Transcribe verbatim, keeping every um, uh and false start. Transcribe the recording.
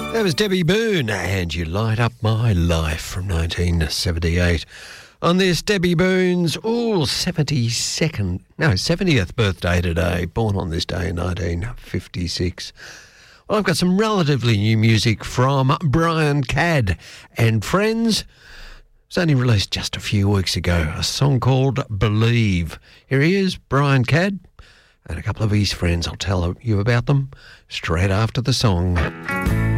That was Debbie Boone, and You Light Up My Life from nineteen seventy-eight. On this, Debbie Boone's, oh, seventy-second, no, seventieth birthday today, born on this day in nineteen fifty-six. Well, I've got some relatively new music from Brian Cadd and Friends. It was only released just a few weeks ago, a song called Believe. Here he is, Brian Cadd, and a couple of his friends. I'll tell you about them straight after the song.